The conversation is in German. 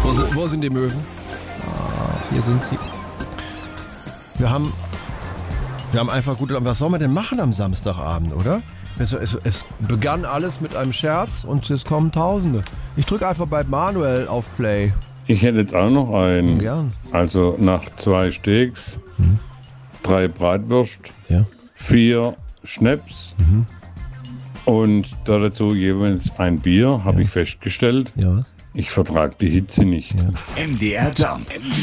Wo sind die Möwen? Hier sind sie. Wir haben einfach gute... Was soll man denn machen am Samstagabend, oder? Es begann alles mit einem Scherz und es kommen Tausende. Ich drücke einfach bei Manuel auf Play. Ich hätte jetzt auch noch einen. Gern. Also nach 2 Steaks, 3 Bratwürst, 4 Schnaps und dazu jeweils ein Bier, habe ich festgestellt. Ja. Ich vertrage die Hitze nicht. MDR Jump.